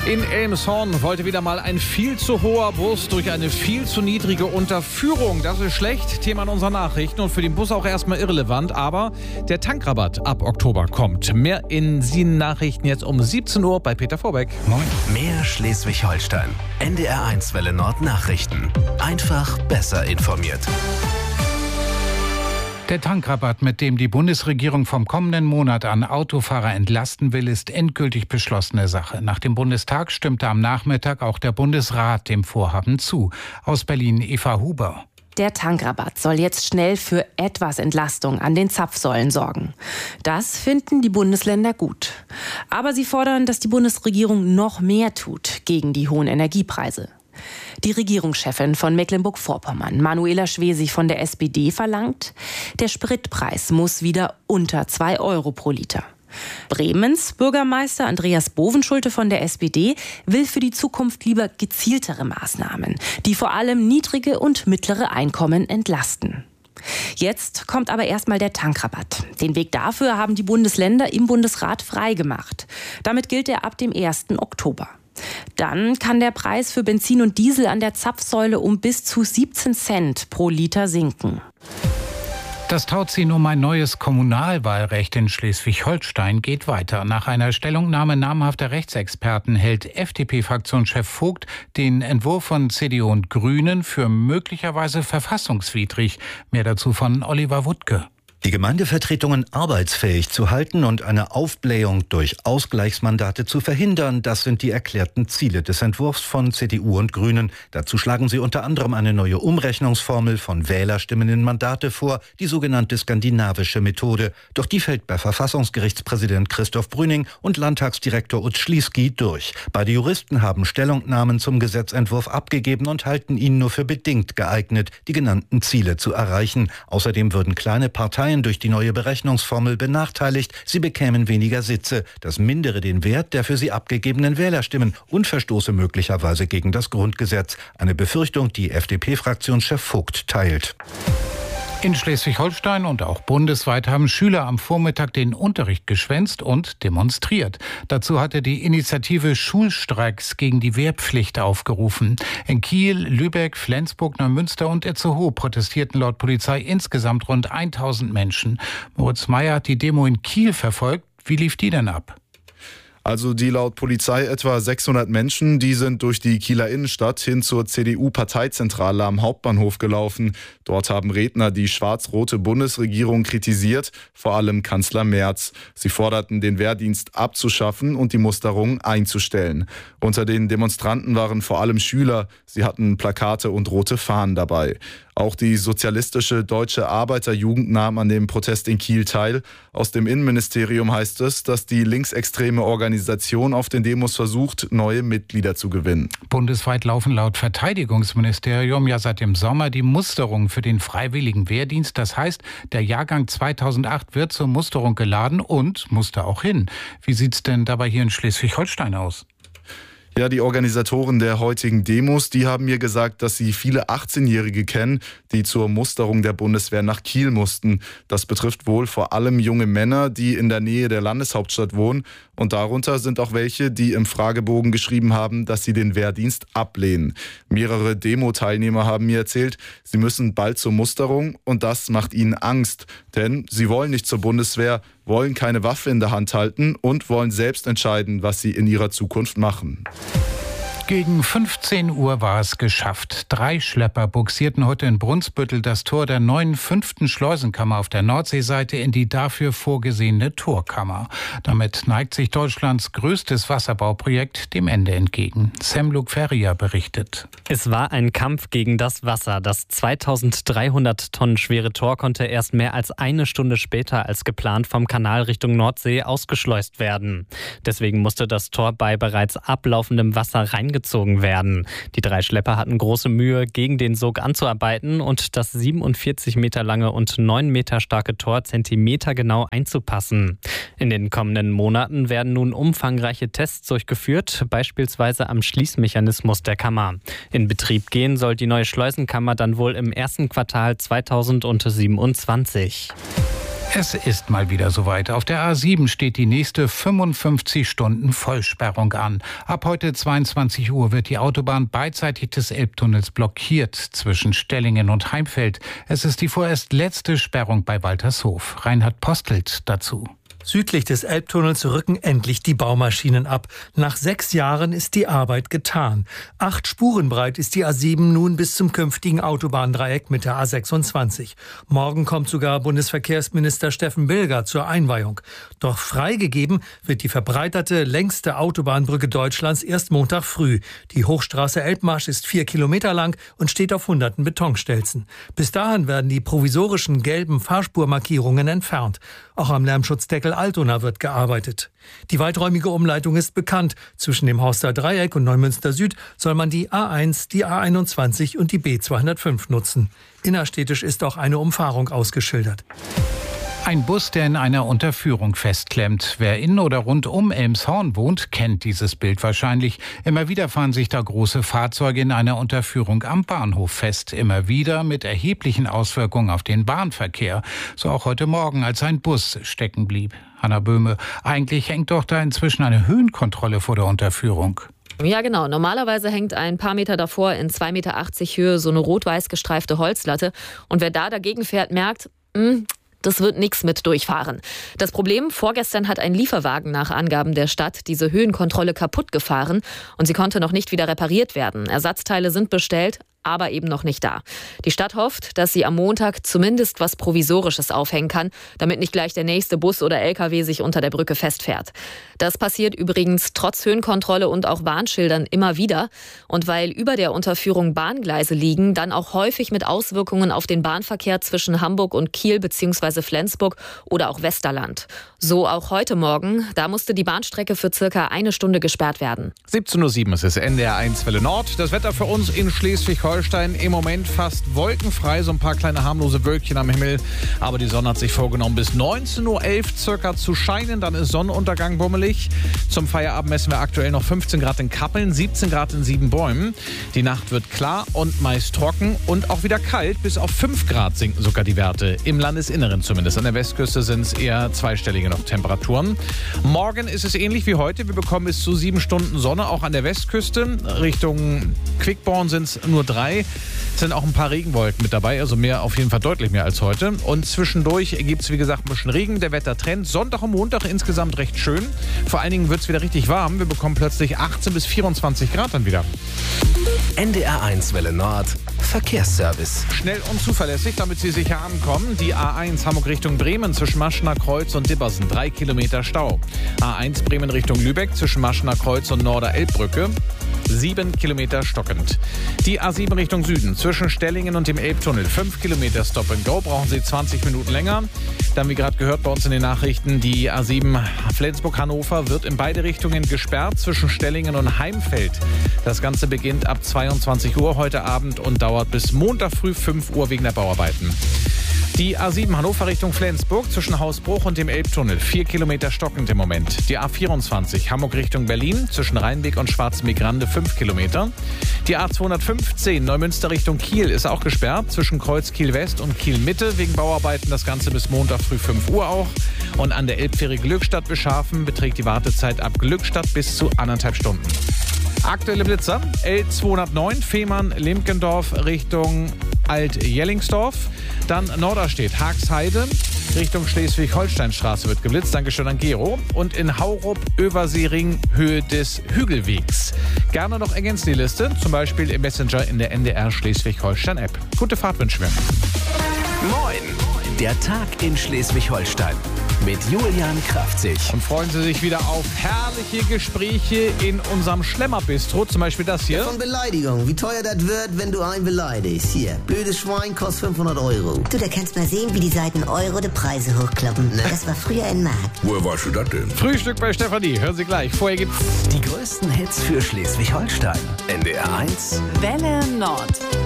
In Elmshorn wollte wieder mal ein viel zu hoher Bus durch eine viel zu niedrige Unterführung. Das ist schlecht, Thema in unseren Nachrichten und für den Bus auch erstmal irrelevant. Aber der Tankrabatt ab Oktober kommt. Mehr in 7 Nachrichten jetzt um 17 Uhr bei Peter Vorbeck. Moin. Mehr Schleswig-Holstein. NDR1 Welle Nord Nachrichten. Einfach besser informiert. Der Tankrabatt, mit dem die Bundesregierung vom kommenden Monat an Autofahrer entlasten will, ist endgültig beschlossene Sache. Nach dem Bundestag stimmte am Nachmittag auch der Bundesrat dem Vorhaben zu. Aus Berlin Eva Huber. Der Tankrabatt soll jetzt schnell für etwas Entlastung an den Zapfsäulen sorgen. Das finden die Bundesländer gut. Aber sie fordern, dass die Bundesregierung noch mehr tut gegen die hohen Energiepreise. Die Regierungschefin von Mecklenburg-Vorpommern, Manuela Schwesig von der SPD, verlangt, der Spritpreis muss wieder unter 2 Euro pro Liter. Bremens Bürgermeister Andreas Bovenschulte von der SPD will für die Zukunft lieber gezieltere Maßnahmen, die vor allem niedrige und mittlere Einkommen entlasten. Jetzt kommt aber erstmal der Tankrabatt. Den Weg dafür haben die Bundesländer im Bundesrat freigemacht. Damit gilt er ab dem 1. Oktober. Dann kann der Preis für Benzin und Diesel an der Zapfsäule um bis zu 17 Cent pro Liter sinken. Das Tauziehen um ein neues Kommunalwahlrecht in Schleswig-Holstein geht weiter. Nach einer Stellungnahme namhafter Rechtsexperten hält FDP-Fraktionschef Vogt den Entwurf von CDU und Grünen für möglicherweise verfassungswidrig. Mehr dazu von Oliver Wuttke. Die Gemeindevertretungen arbeitsfähig zu halten und eine Aufblähung durch Ausgleichsmandate zu verhindern, das sind die erklärten Ziele des Entwurfs von CDU und Grünen. Dazu schlagen sie unter anderem eine neue Umrechnungsformel von Wählerstimmen in Mandate vor, die sogenannte skandinavische Methode. Doch die fällt bei Verfassungsgerichtspräsident Christoph Brüning und Landtagsdirektor Utz Schlieski durch. Beide Juristen haben Stellungnahmen zum Gesetzentwurf abgegeben und halten ihn nur für bedingt geeignet, die genannten Ziele zu erreichen. Außerdem würden kleine Parteien durch die neue Berechnungsformel benachteiligt, sie bekämen weniger Sitze. Das mindere den Wert der für sie abgegebenen Wählerstimmen und verstoße möglicherweise gegen das Grundgesetz. Eine Befürchtung, die FDP-Fraktionschef Vogt teilt. In Schleswig-Holstein und auch bundesweit haben Schüler am Vormittag den Unterricht geschwänzt und demonstriert. Dazu hatte die Initiative Schulstreiks gegen die Wehrpflicht aufgerufen. In Kiel, Lübeck, Flensburg, Neumünster und Itzehoe protestierten laut Polizei insgesamt rund 1000 Menschen. Moritz Meyer hat die Demo in Kiel verfolgt. Wie lief die denn ab? Also die laut Polizei etwa 600 Menschen, die sind durch die Kieler Innenstadt hin zur CDU-Parteizentrale am Hauptbahnhof gelaufen. Dort haben Redner die schwarz-rote Bundesregierung kritisiert, vor allem Kanzler Merz. Sie forderten, den Wehrdienst abzuschaffen und die Musterung einzustellen. Unter den Demonstranten waren vor allem Schüler. Sie hatten Plakate und rote Fahnen dabei. Auch die sozialistische Deutsche Arbeiterjugend nahm an dem Protest in Kiel teil. Aus dem Innenministerium heißt es, dass die linksextreme Organisation auf den Demos versucht, neue Mitglieder zu gewinnen. Bundesweit laufen laut Verteidigungsministerium ja seit dem Sommer die Musterungen für den freiwilligen Wehrdienst. Das heißt, der Jahrgang 2008 wird zur Musterung geladen und muss da auch hin. Wie sieht's denn dabei hier in Schleswig-Holstein aus? Ja, die Organisatoren der heutigen Demos, die haben mir gesagt, dass sie viele 18-Jährige kennen, die zur Musterung der Bundeswehr nach Kiel mussten. Das betrifft wohl vor allem junge Männer, die in der Nähe der Landeshauptstadt wohnen. Und darunter sind auch welche, die im Fragebogen geschrieben haben, dass sie den Wehrdienst ablehnen. Mehrere Demo-Teilnehmer haben mir erzählt, sie müssen bald zur Musterung und das macht ihnen Angst. Denn sie wollen nicht zur Bundeswehr, wollen keine Waffe in der Hand halten und wollen selbst entscheiden, was sie in ihrer Zukunft machen. Gegen 15 Uhr war es geschafft. 3 Schlepper buxierten heute in Brunsbüttel das Tor der neuen 5. Schleusenkammer auf der Nordseeseite in die dafür vorgesehene Torkammer. Damit neigt sich Deutschlands größtes Wasserbauprojekt dem Ende entgegen. Sam-Luc Ferrier berichtet. Es war ein Kampf gegen das Wasser. Das 2300 Tonnen schwere Tor konnte erst mehr als eine Stunde später als geplant vom Kanal Richtung Nordsee ausgeschleust werden. Deswegen musste das Tor bei bereits ablaufendem Wasser reingezogen werden. Die 3 Schlepper hatten große Mühe, gegen den Sog anzuarbeiten und das 47 Meter lange und 9 Meter starke Tor zentimetergenau einzupassen. In den kommenden Monaten werden nun umfangreiche Tests durchgeführt, beispielsweise am Schließmechanismus der Kammer. In Betrieb gehen soll die neue Schleusenkammer dann wohl im ersten Quartal 2027. Es ist mal wieder soweit. Auf der A7 steht die nächste 55 Stunden Vollsperrung an. Ab heute 22 Uhr wird die Autobahn beidseitig des Elbtunnels blockiert zwischen Stellingen und Heimfeld. Es ist die vorerst letzte Sperrung bei Waltershof. Reinhard Postelt dazu. Südlich des Elbtunnels rücken endlich die Baumaschinen ab. Nach 6 Jahren ist die Arbeit getan. 8 Spuren breit ist die A7 nun bis zum künftigen Autobahndreieck mit der A26. Morgen kommt sogar Bundesverkehrsminister Steffen Bilger zur Einweihung. Doch freigegeben wird die verbreiterte, längste Autobahnbrücke Deutschlands erst Montag früh. Die Hochstraße Elbmarsch ist 4 Kilometer lang und steht auf hunderten Betonstelzen. Bis dahin werden die provisorischen gelben Fahrspurmarkierungen entfernt. Auch am Lärmschutzdeckel Altona wird gearbeitet. Die weiträumige Umleitung ist bekannt. Zwischen dem Horster Dreieck und Neumünster Süd soll man die A1, die A21 und die B205 nutzen. Innerstädtisch ist auch eine Umfahrung ausgeschildert. Ein Bus, der in einer Unterführung festklemmt. Wer in oder rund um Elmshorn wohnt, kennt dieses Bild wahrscheinlich. Immer wieder fahren sich da große Fahrzeuge in einer Unterführung am Bahnhof fest. Immer wieder mit erheblichen Auswirkungen auf den Bahnverkehr. So auch heute Morgen, als ein Bus stecken blieb. Hanna Böhme, eigentlich hängt doch da inzwischen eine Höhenkontrolle vor der Unterführung. Ja, genau. Normalerweise hängt ein paar Meter davor in 2,80 Meter Höhe so eine rot-weiß gestreifte Holzlatte. Und wer da dagegen fährt, merkt, das wird nichts mit durchfahren. Das Problem, vorgestern hat ein Lieferwagen nach Angaben der Stadt diese Höhenkontrolle kaputt gefahren und sie konnte noch nicht wieder repariert werden. Ersatzteile sind bestellt, aber eben noch nicht da. Die Stadt hofft, dass sie am Montag zumindest was Provisorisches aufhängen kann, damit nicht gleich der nächste Bus oder LKW sich unter der Brücke festfährt. Das passiert übrigens trotz Höhenkontrolle und auch Warnschildern immer wieder. Und weil über der Unterführung Bahngleise liegen, dann auch häufig mit Auswirkungen auf den Bahnverkehr zwischen Hamburg und Kiel bzw. Flensburg oder auch Westerland. So auch heute Morgen. Da musste die Bahnstrecke für circa 1 Stunde gesperrt werden. 17:07 Uhr, es ist NDR 1 Welle Nord. Das Wetter für uns in Schleswig-Holstein im Moment fast wolkenfrei, so ein paar kleine harmlose Wölkchen am Himmel. Aber die Sonne hat sich vorgenommen, bis 19:11 Uhr circa zu scheinen. Dann ist Sonnenuntergang bummelig. Zum Feierabend messen wir aktuell noch 15 Grad in Kappeln, 17 Grad in Siebenbäumen. Die Nacht wird klar und meist trocken und auch wieder kalt. Bis auf 5 Grad sinken sogar die Werte. Im Landesinneren zumindest. An der Westküste sind es eher zweistellige noch Temperaturen. Morgen ist es ähnlich wie heute. Wir bekommen bis zu 7 Stunden Sonne, auch an der Westküste. Richtung Quickborn sind es nur 3. Es sind auch ein paar Regenwolken mit dabei, also mehr, auf jeden Fall deutlich mehr als heute. Und zwischendurch gibt es, wie gesagt, ein bisschen Regen. Der Wettertrend Sonntag und Montag insgesamt recht schön. Vor allen Dingen wird es wieder richtig warm. Wir bekommen plötzlich 18 bis 24 Grad dann wieder. NDR 1 Welle Nord, Verkehrsservice. Schnell und zuverlässig, damit Sie sicher ankommen. Die A1 Hamburg Richtung Bremen zwischen Maschener Kreuz und Dibbersen, 3 Kilometer Stau. A1 Bremen Richtung Lübeck zwischen Maschener Kreuz und Norder-Elbbrücke, 7 Kilometer stockend. Die A7 Richtung Süden zwischen Stellingen und dem Elbtunnel, 5 Kilometer Stop and Go, brauchen Sie 20 Minuten länger. Dann, wie gerade gehört bei uns in den Nachrichten, die A7 Flensburg-Hannover wird in beide Richtungen gesperrt zwischen Stellingen und Heimfeld. Das Ganze beginnt ab 22 Uhr heute Abend und dauert bis Montag früh 5 Uhr wegen der Bauarbeiten. Die A7 Hannover Richtung Flensburg zwischen Hausbruch und dem Elbtunnel, 4 Kilometer stockend im Moment. Die A24 Hamburg Richtung Berlin zwischen Rheinweg und Schwarzmeer-Grande, 5 Kilometer. Die A215 Neumünster Richtung Kiel ist auch gesperrt zwischen Kreuz Kiel West und Kiel Mitte wegen Bauarbeiten. Das Ganze bis Montag früh 5 Uhr auch. Und an der Elbfähre Glückstadt-Beschafen beträgt die Wartezeit ab Glückstadt bis zu 1,5 Stunden. Aktuelle Blitzer, L209 Fehmarn-Limkendorf Richtung Alt-Jellingsdorf. Dann Norderstedt, Haagsheide Richtung Schleswig-Holstein-Straße wird geblitzt. Dankeschön an Gero. Und in Haurup, Översee-Ring, Höhe des Hügelwegs. Gerne noch ergänzen die Liste, zum Beispiel im Messenger in der NDR Schleswig-Holstein-App. Gute Fahrt wünschen wir. Moin, der Tag in Schleswig-Holstein mit Julian Kraftzig. Und freuen Sie sich wieder auf herrliche Gespräche in unserem Schlemmerbistro. Zum Beispiel das hier. Von Beleidigung. Wie teuer das wird, wenn du einen beleidigst. Hier, blödes Schwein kostet 500 Euro. Du, da kannst mal sehen, wie die Seiten Euro die Preise hochkloppen. Ne? Das war früher ein Markt. Woher weißt du das denn? Frühstück bei Stefanie. Hören Sie gleich. Vorher gibt's die größten Hits für Schleswig-Holstein. NDR 1 Welle Nord.